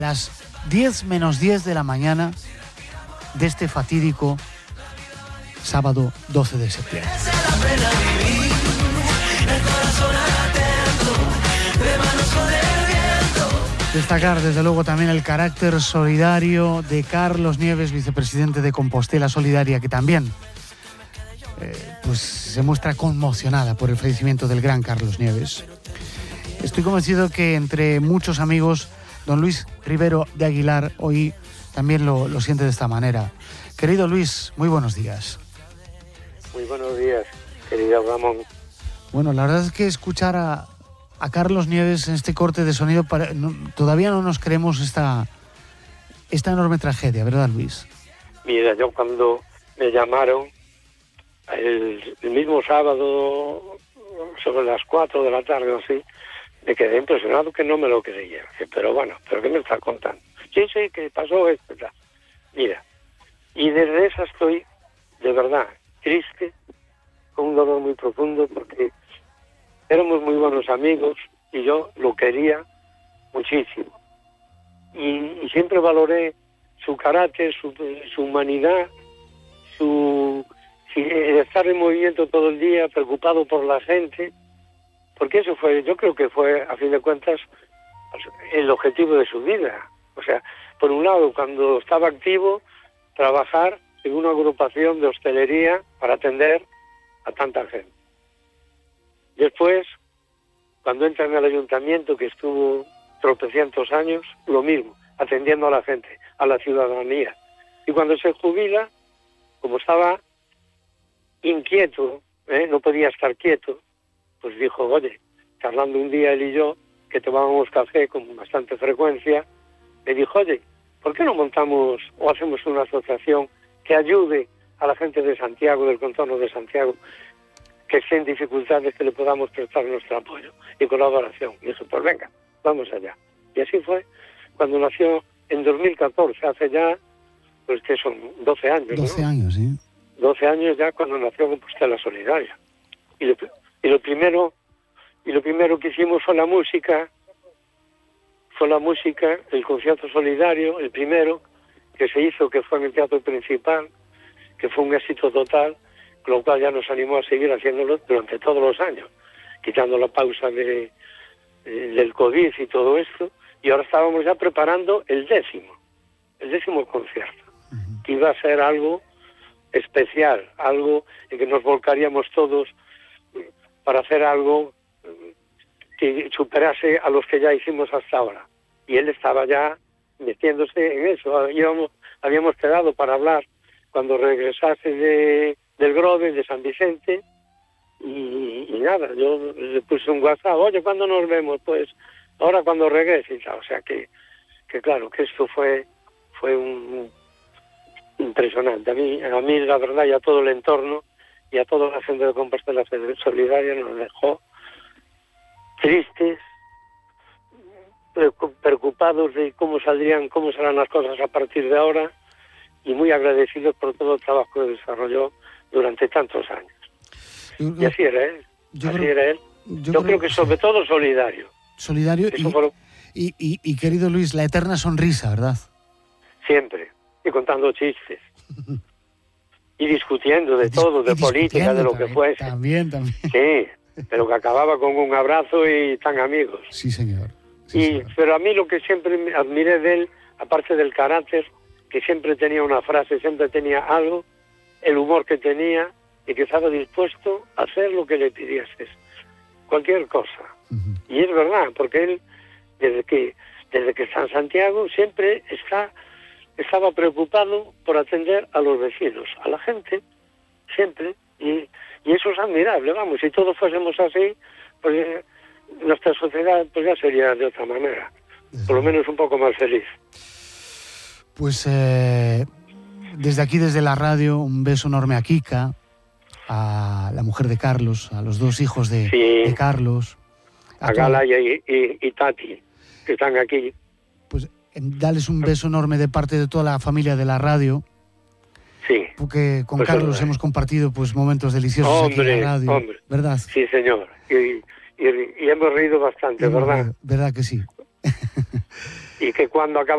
Las 10 menos 10 de la mañana de este fatídico sábado 12 de septiembre. Destacar desde luego también el carácter solidario de Carlos Nieves, vicepresidente de Compostela Solidaria, que también pues se muestra conmocionada por el fallecimiento del gran Carlos Nieves. Estoy convencido que entre muchos amigos, don Luis Rivero de Aguilar hoy también lo siente de esta manera. Querido Luis, muy buenos días. Muy buenos días, querido Ramón. Bueno, la verdad es que escuchar a Carlos Nieves en este corte de sonido, todavía no nos creemos esta enorme tragedia, ¿verdad, Luis? Mira, yo cuando me llamaron el mismo sábado sobre las 4 de la tarde o así, me quedé impresionado, que no me lo creía. Pero bueno, ¿pero qué me estás contando? Sí, que pasó esto. Mira, y desde esa estoy, de verdad, triste, con un dolor muy profundo, porque éramos muy buenos amigos y yo lo quería muchísimo. Y siempre valoré su carácter, su humanidad, su estar en movimiento todo el día, preocupado por la gente. Porque eso fue, yo creo que fue, a fin de cuentas, el objetivo de su vida. O sea, por un lado, cuando estaba activo, trabajar en una agrupación de hostelería para atender a tanta gente. Después, cuando entra en el ayuntamiento, que estuvo tropecientos años, lo mismo, atendiendo a la gente, a la ciudadanía. Y cuando se jubila, como estaba inquieto, no podía estar quieto, pues dijo, oye, charlando un día él y yo, que tomábamos café con bastante frecuencia, me dijo, oye, ¿por qué no montamos o hacemos una asociación que ayude a la gente de Santiago, del contorno de Santiago, que esté en dificultades, que le podamos prestar nuestro apoyo y colaboración? Y dije, pues venga, vamos allá. Y así fue cuando nació en 2014, hace ya, pues que son 12 años, 12 ¿no? años, sí. 12 años ya cuando nació Compostela Solidaria. Y lo primero que hicimos fue la música, el concierto solidario, el primero que se hizo, que fue en el Teatro Principal, que fue un éxito total, con lo cual ya nos animó a seguir haciéndolo durante todos los años, quitando la pausa del COVID y todo esto, y ahora estábamos ya preparando el décimo concierto, que iba a ser algo especial, algo en que nos volcaríamos todos para hacer algo que superase a los que ya hicimos hasta ahora. Y él estaba ya metiéndose en eso. Habíamos quedado para hablar cuando regresase del Grove, de San Vicente, y nada, yo le puse un WhatsApp, oye, ¿cuándo nos vemos? Pues ahora cuando regrese y tal. O sea que claro, que esto fue un impresionante. A mí la verdad, y a todo el entorno y a toda la gente de Compostela Solidaria nos dejó tristes, preocupados de cómo serán las cosas a partir de ahora, y muy agradecidos por todo el trabajo que desarrolló durante tantos años. Y así era él. Yo creo que sobre todo solidario. Solidario y querido Luis, la eterna sonrisa, ¿verdad? Siempre. Y contando chistes. Y discutiendo de todo, de política, de lo que fuese. También. Sí, pero que acababa con un abrazo y tan amigos. Sí, señor. Sí, señor. Pero a mí lo que siempre admiré de él, aparte del carácter, que siempre tenía una frase, siempre tenía algo, el humor que tenía, y que estaba dispuesto a hacer lo que le pidieses. Cualquier cosa. Uh-huh. Y es verdad, porque él, desde que está en Santiago, siempre estaba preocupado por atender a los vecinos, a la gente, siempre, y eso es admirable, vamos. Si todos fuésemos así, pues nuestra sociedad pues ya sería de otra manera, por lo menos un poco más feliz. Pues desde aquí, desde la radio, un beso enorme a Kika, a la mujer de Carlos, a los dos hijos de Carlos. A Gala y Tati, que están aquí. Pues darles un beso enorme de parte de toda la familia de la radio. Sí. Porque con Carlos hemos compartido pues momentos deliciosos aquí en la radio. ¿Verdad? Sí, señor. Y hemos reído bastante, ¿verdad? ¿Verdad que sí? Y que cuando acaba